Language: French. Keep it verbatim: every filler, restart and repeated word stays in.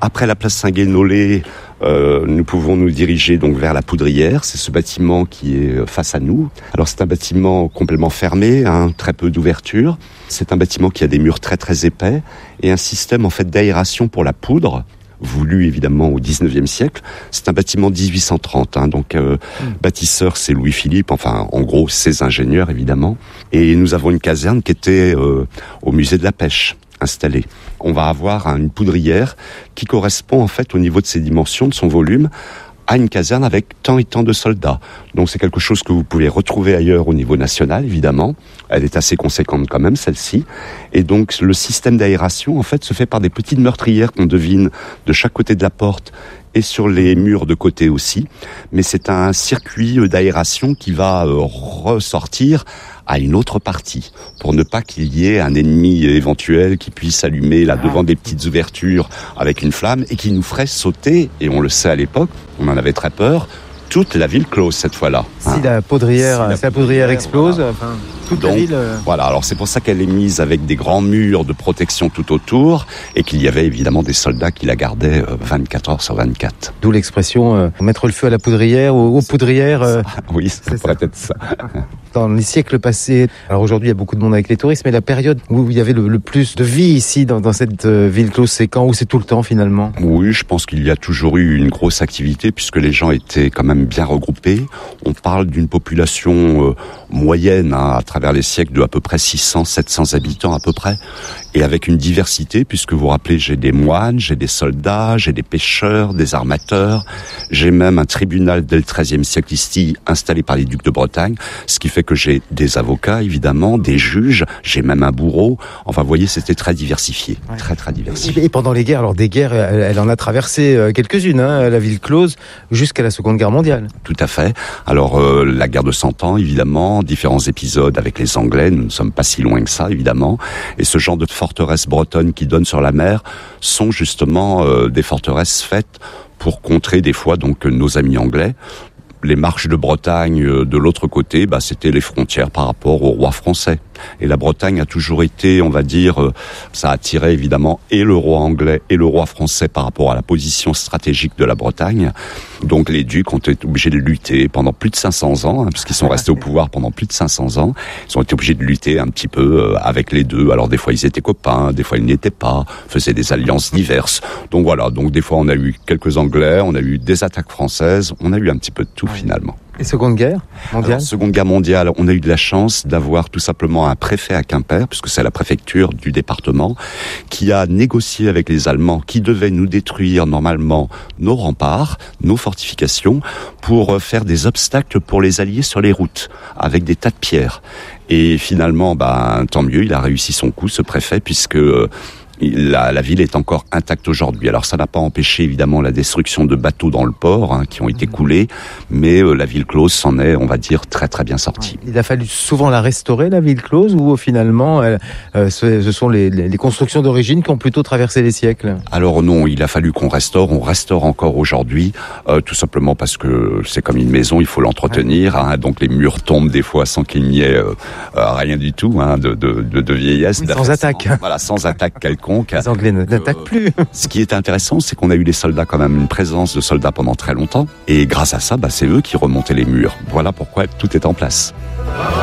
Après la place Saint-Guénolé, euh, nous pouvons nous diriger donc vers la Poudrière. C'est ce bâtiment qui est face à nous. Alors c'est un bâtiment complètement fermé, hein, très peu d'ouverture. C'est un bâtiment qui a des murs très très épais et un système en fait d'aération pour la poudre, voulu évidemment au dix-neuvième siècle. C'est un bâtiment dix-huit cent trente, hein, donc euh, mmh. bâtisseur c'est Louis-Philippe, enfin en gros ses ingénieurs évidemment. Et nous avons une caserne qui était euh, au musée de la pêche installée. On va avoir une poudrière qui correspond en fait au niveau de ses dimensions, de son volume, à une caserne avec tant et tant de soldats. Donc c'est quelque chose que vous pouvez retrouver ailleurs au niveau national, évidemment. Elle est assez conséquente quand même, celle-ci. Et donc le système d'aération, en fait, se fait par des petites meurtrières qu'on devine de chaque côté de la porte et sur les murs de côté aussi. Mais c'est un circuit d'aération qui va euh, ressortir à une autre partie, pour ne pas qu'il y ait un ennemi éventuel qui puisse allumer là devant des petites ouvertures avec une flamme et qui nous ferait sauter, et on le sait à l'époque, on en avait très peur, toute la ville close cette fois-là. Si hein. la poudrière, si la, si la poudrière explose, voilà. enfin, toute Donc, la ville... Euh... Voilà, alors c'est pour ça qu'elle est mise avec des grands murs de protection tout autour et qu'il y avait évidemment des soldats qui la gardaient vingt-quatre heures sur vingt-quatre. D'où l'expression euh, mettre le feu à la poudrière ou aux poudrières. Euh... Oui, ça c'est pourrait ça. être ça. Dans les siècles passés, alors aujourd'hui il y a beaucoup de monde avec les touristes, mais la période où il y avait le, le plus de vie ici dans, dans cette euh, ville close, c'est quand ou c'est tout le temps finalement ? Oui, je pense qu'il y a toujours eu une grosse activité puisque les gens étaient quand même bien regroupés. On parle d'une population euh, moyenne hein, à travers les siècles de à peu près six cents, sept cents habitants à peu près. Et avec une diversité, puisque vous vous rappelez, j'ai des moines, j'ai des soldats, j'ai des pêcheurs, des armateurs. J'ai même un tribunal dès le treizième siècle ici, installé par les ducs de Bretagne, ce qui fait que j'ai des avocats, évidemment, des juges, j'ai même un bourreau. Enfin, vous voyez, c'était très diversifié, ouais. très, très diversifié. Et pendant les guerres, alors des guerres, elle, elle en a traversé quelques-unes, hein, la ville close, jusqu'à la Seconde Guerre mondiale. Tout à fait. Alors, euh, la guerre de Cent Ans, évidemment, différents épisodes avec les Anglais, nous ne sommes pas si loin que ça, évidemment. Et ce genre de forteresses bretonnes qui donnent sur la mer sont justement euh, des forteresses faites pour contrer des fois donc nos amis anglais. Les marches de Bretagne euh, de l'autre côté, bah, c'était les frontières par rapport au roi français. Et la Bretagne a toujours été, on va dire, euh, ça attirait évidemment et le roi anglais et le roi français par rapport à la position stratégique de la Bretagne. Donc les ducs ont été obligés de lutter pendant plus de cinq cents ans, hein, parce qu'ils sont restés au pouvoir pendant plus de cinq cents ans. Ils ont été obligés de lutter un petit peu euh, avec les deux. Alors des fois ils étaient copains, des fois ils n'étaient pas, faisaient des alliances diverses. Donc voilà, donc des fois on a eu quelques Anglais, on a eu des attaques françaises, on a eu un petit peu de tout finalement. Et Seconde Guerre mondiale Alors, Seconde Guerre mondiale, on a eu de la chance d'avoir tout simplement un préfet à Quimper, puisque c'est la préfecture du département, qui a négocié avec les Allemands qui devaient nous détruire normalement nos remparts, nos fortifications, pour faire des obstacles pour les Alliés sur les routes, avec des tas de pierres. Et finalement, bah, tant mieux, il a réussi son coup, ce préfet, puisque... La, la ville est encore intacte aujourd'hui. Alors ça n'a pas empêché évidemment la destruction de bateaux dans le port hein, qui ont été coulés, mais euh, la ville close s'en est, on va dire, très très bien sortie. Il a fallu souvent la restaurer, la ville close, ou finalement euh, ce, ce sont les, les constructions d'origine qui ont plutôt traversé les siècles ? Alors non, il a fallu qu'on restaure, on restaure encore aujourd'hui, euh, tout simplement parce que c'est comme une maison, il faut l'entretenir, hein, donc les murs tombent des fois sans qu'il n'y ait euh, euh, rien du tout hein, de, de, de, de vieillesse. Sans attaque. Voilà, sans attaque quelconque. Les Anglais n'attaquent euh, plus. Ce qui est intéressant, c'est qu'on a eu des soldats quand même, une présence de soldats pendant très longtemps. Et grâce à ça, bah, c'est eux qui remontaient les murs. Voilà pourquoi tout est en place.